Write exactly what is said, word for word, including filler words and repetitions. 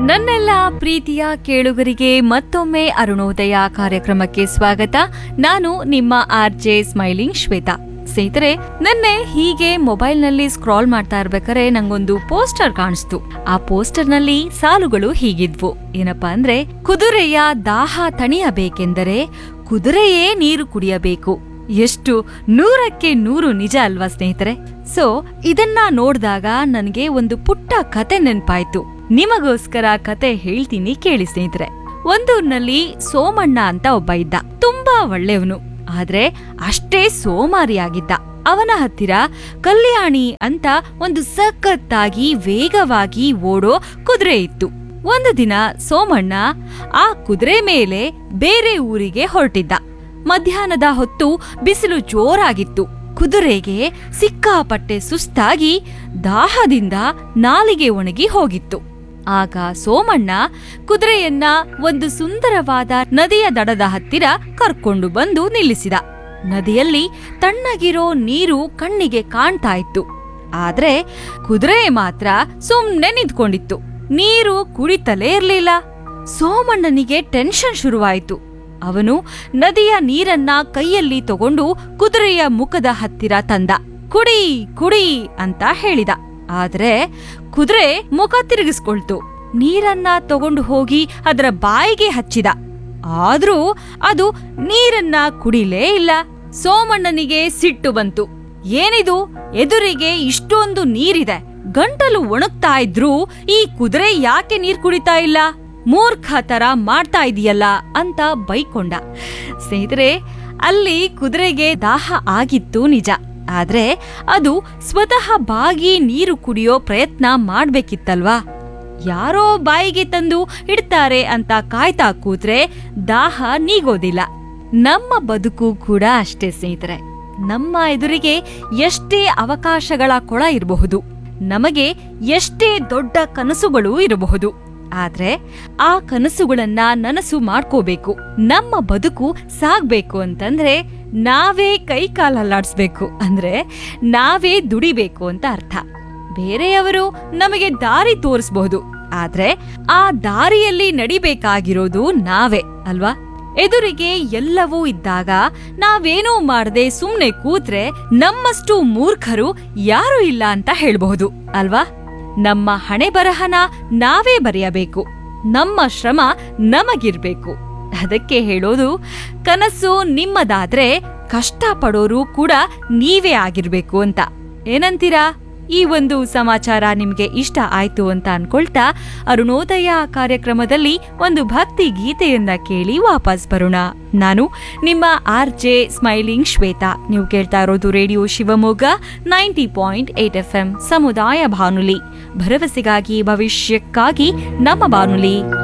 ನನ್ನೆಲ್ಲ ಪ್ರೀತಿಯ ಕೇಳುಗರಿಗೆ ಮತ್ತೊಮ್ಮೆ ಅರುಣೋದಯ ಕಾರ್ಯಕ್ರಮಕ್ಕೆ ಸ್ವಾಗತ. ನಾನು ನಿಮ್ಮ ಆರ್ ಜೆ ಸ್ಮೈಲಿಂಗ್ ಶ್ವೇತಾ. ಸ್ನೇಹಿತರೆ, ನಿನ್ನೆ ಹೀಗೆ ಮೊಬೈಲ್ ನಲ್ಲಿ ಸ್ಕ್ರಾಲ್ ಮಾಡ್ತಾ ಇರ್ಬೇಕಾದ್ರೆ ನಂಗೊಂದು ಪೋಸ್ಟರ್ ಕಾಣಿಸ್ತು. ಆ ಪೋಸ್ಟರ್ ನಲ್ಲಿ ಸಾಲುಗಳು ಹೀಗಿದ್ವು. ಏನಪ್ಪಾ ಅಂದ್ರೆ, ಕುದುರೆಯ ದಾಹ ತಣಿಯಬೇಕೆಂದರೆ ಕುದುರೆಯೇ ನೀರು ಕುಡಿಯಬೇಕು. ಎಷ್ಟು ನೂರಕ್ಕೆ ನೂರು ನಿಜ ಅಲ್ವಾ ಸ್ನೇಹಿತರೆ? ಸೊ ಇದನ್ನ ನೋಡಿದಾಗ ನನಗೆ ಒಂದು ಪುಟ್ಟ ಕತೆ ನೆನ್ಪಾಯ್ತು. ನಿಮಗೋಸ್ಕರ ಕತೆ ಹೇಳ್ತೀನಿ ಕೇಳಿ ಸ್ನೇಹಿತರೆ. ಒಂದೂರ್ನಲ್ಲಿ ಸೋಮಣ್ಣ ಅಂತ ಒಬ್ಬ ಇದ್ದ. ತುಂಬಾ ಒಳ್ಳೆಯವನು, ಆದ್ರೆ ಅಷ್ಟೇ ಸೋಮಾರಿಯಾಗಿದ್ದ. ಅವನ ಹತ್ತಿರ ಕಲ್ಯಾಣಿ ಅಂತ ಒಂದು ಸಖತ್ತಾಗಿ ವೇಗವಾಗಿ ಓಡೋ ಕುದುರೆ ಇತ್ತು. ಒಂದು ದಿನ ಸೋಮಣ್ಣ ಆ ಕುದುರೆ ಮೇಲೆ ಬೇರೆ ಊರಿಗೆ ಹೊರಟಿದ್ದ. ಮಧ್ಯಾಹ್ನದ ಹೊತ್ತು ಬಿಸಿಲು ಜೋರಾಗಿತ್ತು. ಕುದುರೆಗೆ ಸಿಕ್ಕಾಪಟ್ಟೆ ಸುಸ್ತಾಗಿ ದಾಹದಿಂದ ನಾಲಿಗೆ ಒಣಗಿ ಹೋಗಿತ್ತು. ಆಗ ಸೋಮಣ್ಣ ಕುದುರೆಯನ್ನ ಒಂದು ಸುಂದರವಾದ ನದಿಯ ದಡದ ಹತ್ತಿರ ಕರ್ಕೊಂಡು ಬಂದು ನಿಲ್ಲಿಸಿದ. ನದಿಯಲ್ಲಿ ತಣ್ಣಗಿರೋ ನೀರು ಕಣ್ಣಿಗೆ ಕಾಣ್ತಾ ಇತ್ತು. ಆದ್ರೆ ಕುದುರೆ ಮಾತ್ರ ಸುಮ್ನೆ ನಿಂತ್ಕೊಂಡಿತ್ತು. ನೀರು ಕುಡಿತಲೇ ಇರ್ಲಿಲ್ಲ. ಸೋಮಣ್ಣನಿಗೆ ಟೆನ್ಷನ್ ಶುರುವಾಯಿತು. ಅವನು ನದಿಯ ನೀರನ್ನ ಕೈಯಲ್ಲಿ ತಗೊಂಡು ಕುದುರೆಯ ಮುಖದ ಹತ್ತಿರ ತಂದ. ಕುಡಿ ಕುಡಿ ಅಂತ ಹೇಳಿದ. ಆದ್ರೆ ಕುದುರೆ ಮುಖ ತಿರುಗಿಸ್ಕೊಳ್ತು. ನೀರನ್ನ ತಗೊಂಡು ಹೋಗಿ ಅದರ ಬಾಯಿಗೆ ಹಚ್ಚಿದ. ಆದ್ರೂ ಅದು ನೀರನ್ನ ಕುಡಿಲೇ ಇಲ್ಲ. ಸೋಮಣ್ಣನಿಗೆ ಸಿಟ್ಟು ಬಂತು. ಏನಿದು, ಎದುರಿಗೆ ಇಷ್ಟೊಂದು ನೀರಿದೆ, ಗಂಟಲು ಒಣಗ್ತಾ ಇದ್ರೂ ಈ ಕುದುರೆ ಯಾಕೆ ನೀರ್ ಕುಡಿತಾ ಇಲ್ಲ? ಮೂರ್ಖ ತರ ಮಾಡ್ತಾ ಇದೆಯಲ್ಲ ಅಂತ ಬೈಕೊಂಡ. ಸ್ನೇಹಿತರೆ, ಅಲ್ಲಿ ಕುದುರೆಗೆ ದಾಹ ಆಗಿತ್ತು ನಿಜ. ಆದ್ರೆ ಅದು ಸ್ವತಃ ಬಾಗಿ ನೀರು ಕುಡಿಯೋ ಪ್ರಯತ್ನ ಮಾಡ್ಬೇಕಿತ್ತಲ್ವಾ? ಯಾರೋ ಬಾಯಿಗೆ ತಂದು ಇಡ್ತಾರೆ ಅಂತ ಕಾಯ್ತಾ ಕೂತ್ರೆ ದಾಹ ನೀಗೋದಿಲ್ಲ. ನಮ್ಮ ಬದುಕು ಕೂಡ ಅಷ್ಟೇ ಸ್ನೇಹಿತರೆ. ನಮ್ಮ ಎದುರಿಗೆ ಎಷ್ಟೇ ಅವಕಾಶಗಳ ಕೊಳ ಇರಬಹುದು, ನಮಗೆ ಎಷ್ಟೇ ದೊಡ್ಡ ಕನಸುಗಳು ಇರಬಹುದು. ಆದ್ರೆ ಆ ಕನಸುಗಳನ್ನ ನನಸು ಮಾಡ್ಕೋಬೇಕು. ನಮ್ಮ ಬದುಕು ಸಾಗ್ಬೇಕು ಅಂತಂದ್ರೆ ನಾವೇ ಕೈ ಕಾಲಲ್ಲಾಡ್ಸ್ಬೇಕು, ಅಂದ್ರೆ ನಾವೇ ದುಡಿಬೇಕು ಅಂತ ಅರ್ಥ. ಬೇರೆಯವರು ನಮಗೆ ದಾರಿ ತೋರಿಸಬಹುದು, ಆದ್ರೆ ಆ ದಾರಿಯಲ್ಲಿ ನಡಿಬೇಕಾಗಿರೋದು ನಾವೇ ಅಲ್ವಾ? ಎದುರಿಗೆ ಎಲ್ಲವೂ ಇದ್ದಾಗ ನಾವೇನೂ ಮಾಡದೆ ಸುಮ್ನೆ ಕೂತ್ರೆ ನಮ್ಮಷ್ಟು ಮೂರ್ಖರು ಯಾರೂ ಇಲ್ಲ ಅಂತ ಹೇಳ್ಬಹುದು ಅಲ್ವಾ? ನಮ್ಮ ಹಣೆ ಬರಹನ ನಾವೇ ಬರೆಯಬೇಕು. ನಮ್ಮ ಶ್ರಮ ನಮಗಿರ್ಬೇಕು. ಅದಕ್ಕೆ ಹೇಳೋದು, ಕನಸು ನಿಮ್ಮದಾದ್ರೆ ಕಷ್ಟ ಪಡೋರು ಕೂಡ ನೀವೇ ಆಗಿರ್ಬೇಕು ಅಂತ. ಏನಂತೀರಾ? ಈ ಒಂದು ಸಮಾಚಾರ ನಿಮ್ಗೆ ಇಷ್ಟ ಆಯ್ತು ಅಂತ ಅನ್ಕೊಳ್ತಾ ಅರುಣೋದಯ ಕಾರ್ಯಕ್ರಮದಲ್ಲಿ ಒಂದು ಭಕ್ತಿ ಗೀತೆಯನ್ನ ಕೇಳಿ ವಾಪಸ್ ಬರೋಣ. ನಾನು ನಿಮ್ಮ ಆರ್ ಜೆ ಸ್ಮೈಲಿಂಗ್ ಶ್ವೇತಾ. ನೀವು ಕೇಳ್ತಾ ಇರೋದು radio Shivamogga ninety point eight F M ಸಮುದಾಯ ಬಾನುಲಿ. ಭರವಸೆಗಾಗಿ ಭವಿಷ್ಯಕ್ಕಾಗಿ ನಮ್ಮ ಬಾನುಲಿ.